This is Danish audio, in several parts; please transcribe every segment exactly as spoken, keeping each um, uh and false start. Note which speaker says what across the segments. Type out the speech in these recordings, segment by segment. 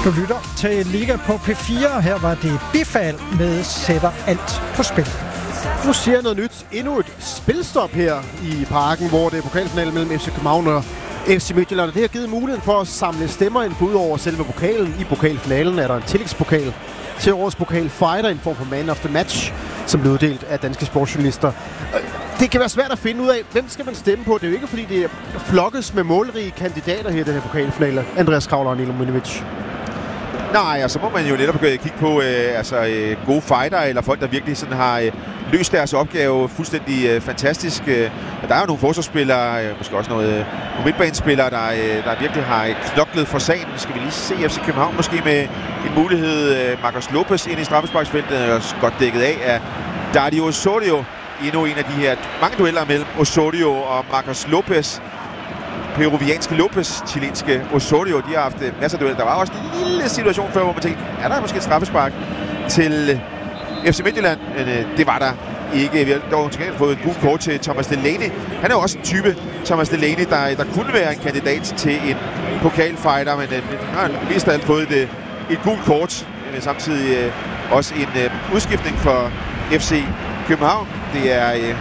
Speaker 1: Du lytter til Liga på P fire. Her var det Bifald med Sætter alt på spil.
Speaker 2: Nu siger noget nyt. Endnu et spilstop her i Parken, hvor det er pokalfinale mellem F C København og F C Midtjylland. Det har givet muligheden for at samle stemmer ind, for ud over selve pokalen. I pokalfinalen er der en tillægspokal til årets pokalfighter, en form for man of the match, som blev uddelt af danske sportsjournalister. Det kan være svært at finde ud af, hvem skal man stemme på. Det er jo ikke, fordi det er flokkes med målrige kandidater her i den her pokalfinale. Andreas Kravler og Nilo Munjevic.
Speaker 3: Nej, altså må man jo netop kigge på øh, altså, øh, gode fighter, eller folk, der virkelig sådan har øh, løst deres opgave fuldstændig øh, fantastisk. Øh, der er jo nogle forsvarsspillere, øh, måske også noget, øh, nogle midtbanespillere, der, øh, der virkelig har knoklet for sagen. Skal vi lige se F C København måske med en mulighed. Øh, Marcos Lopez ind i straffesparksfeltet, er godt dækket af af Dario Osorio. Endnu en af de her mange dueller mellem Osorio og Marcos Lopez. Peruvianske Lopez, chilenske Osorio, de har haft masser af dueller. Der var også en lille situation før, hvor man tænkte, er der måske et straffespark til F C Midtjylland? Men øh, det var der ikke. Vi har dog til gengæld fået et gult kort til Thomas Delaney. Han er jo også en type, Thomas Delaney, der, der kunne være en kandidat til en pokalfighter, men øh, har mest af alt fået et, et gult kort. Men samtidig øh, også en øh, udskiftning for F C København. Det er øh,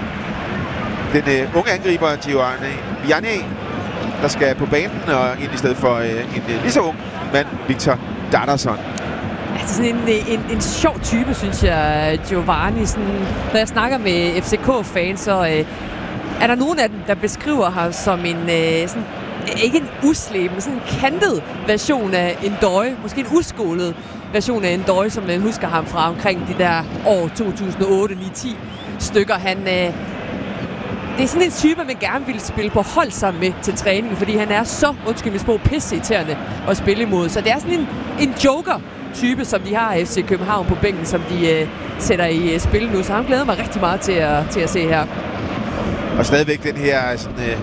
Speaker 3: den øh, unge angriber, Giovanni Vianney, der skal på banen og ind i stedet for øh, en øh, lige så ung mand, Victor Dadarsson.
Speaker 4: Altså sådan en, en, en sjov type, synes jeg, Giovanni. Sådan, når jeg snakker med F C K-fans, så øh, er der nogen af dem, der beskriver ham som en, øh, sådan, ikke en uslæb, men sådan en kantet version af en døje. Måske en uskolet version af en døje, som man husker ham fra omkring de der år to tusind og otte ni ti stykker. Han... Øh, Det er sådan en type, man gerne ville spille på hold sammen med til træning, fordi han er så, undskyld mig, sprog, pisseirriterende at spille imod. Så det er sådan en, en joker-type, som de har F C København på bænken, som de øh, sætter i øh, spil nu. Så han glæder mig rigtig meget til at, til at se her.
Speaker 3: Og stadigvæk den her sådan, øh,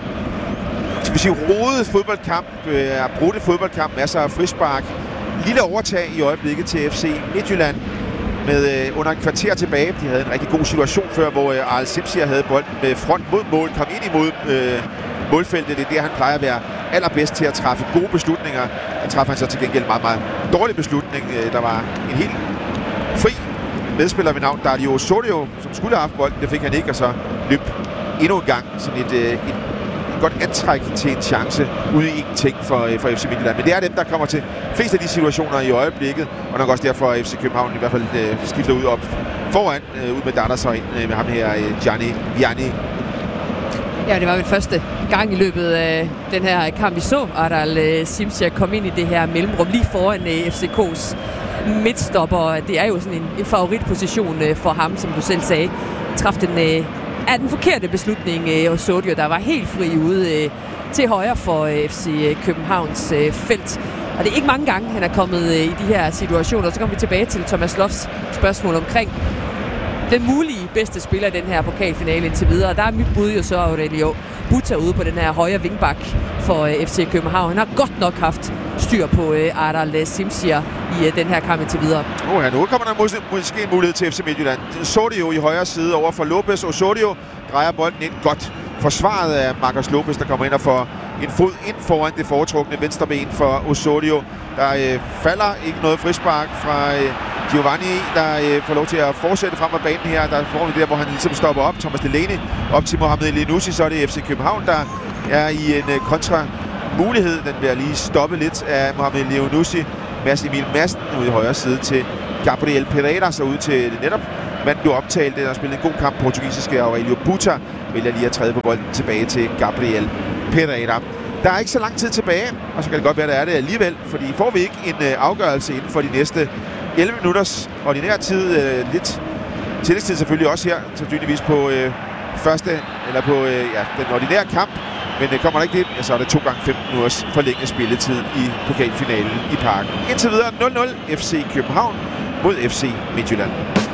Speaker 3: skal vi sige, rodet fodboldkamp, øh, brudte fodboldkamp, masser af frispark. Lille overtag i øjeblikket til F C Midtjylland. Med øh, under et kvarter tilbage. De havde en rigtig god situation før, hvor øh, Arl Simsier havde bolden med front mod mål, kom ind imod øh, målfeltet. Det er der, han plejer at være allerbedst til at træffe gode beslutninger. Han træffer han så til gengæld en meget, meget dårlig beslutning. Øh, der var en helt fri medspiller ved navn Dario Osorio, som skulle have haft bolden. Det fik han ikke, og så løb endnu en gang sådan et, øh, et godt antræk til en chance ude i ingenting for, øh, for F C Midtjylland. Men det er dem, der kommer til flest af de situationer i øjeblikket, og nok også derfor F C København i hvert fald øh, skifter ud op foran, øh, ud med Dadarsson øh, med ham her, øh, Gianni Vianney.
Speaker 4: Ja, det var vel første gang i løbet af den her kamp, vi så Ardal øh, Simsier komme ind i det her mellemrum lige foran øh, F C K's midtstopper. Det er jo sådan en, en favoritposition øh, for ham, som du selv sagde. Traf den øh, er den forkerte beslutning, øh, Osorio, der var helt fri ude øh, til højre for øh, F C Københavns øh, felt. Og det er ikke mange gange, han er kommet øh, i de her situationer. Så kommer vi tilbage til Thomas Lofts spørgsmål omkring den mulige bedste spiller i den her pokalfinale indtil videre. Der er mit bud jo så Aurelio Buta ude på den her højre vingbak for øh, F C København. Han har godt nok haft styr på øh, Ardal Simsier i øh, den her kamp indtil videre.
Speaker 3: Oh, ja, nu kommer der mås- måske en mulighed til F C Midtjylland. Osorio i højre side over for Lopez. Osorio drejer bolden ind godt. Forsvaret af Marcos Lopez, der kommer ind og får en fod ind foran det foretrukne venstre ben for Osorio. Der øh, falder ikke noget frispark fra øh, Giovanni, der øh, får lov til at fortsætte frem af banen her. Der får vi der, hvor han ligesom stopper op. Thomas Delaney op til Mohamed Elyounoussi. Så er det F C København, der er i en øh, kontra mulighed. Den bliver lige stoppet lidt af Mohamed Elyounoussi. Mads Emil Madsen ude i højre side til Gabriel Pereira, så ud til netop mand blev optalt. Der har spillet en god kamp. Portugisiske Aurelio Buta vælger lige at træde på bolden tilbage til Gabriel Pereira. Der er ikke så lang tid tilbage, og så kan det godt være, der er det alligevel, fordi får vi ikke en øh, afgørelse inden for de næste elleve minutters ordinær tid. Øh, lidt tillægstid selvfølgelig også her, sandsynligvis på øh, første, eller på øh, ja, den ordinære kamp. Men øh, kommer der ikke det, ja, så er det to gange femten minutters forlænget spilletid i pokalfinalen i Parken. Indtil videre nul nul F C København mod F C Midtjylland.